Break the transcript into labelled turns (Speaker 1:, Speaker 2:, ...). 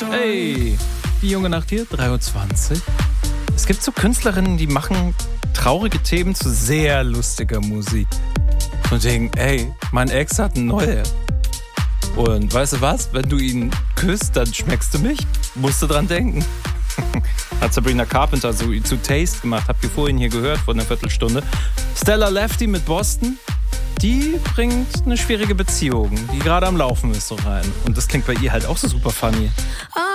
Speaker 1: Hey, die junge Nacht hier, 3:20 Uhr. Es gibt so Künstlerinnen, die machen traurige Themen zu sehr lustiger Musik. Und denken, ey, mein Ex hat eine neue. Und weißt du was? Wenn du ihn küsst, dann schmeckst du mich. Musst du dran denken. Hat Sabrina Carpenter so zu Taste gemacht. Habt ihr vorhin hier gehört, vor einer Viertelstunde. Stella Lefty mit Boston, die bringt eine schwierige Beziehung, die gerade am Laufen ist, so rein. Und das klingt bei ihr halt auch so super funny.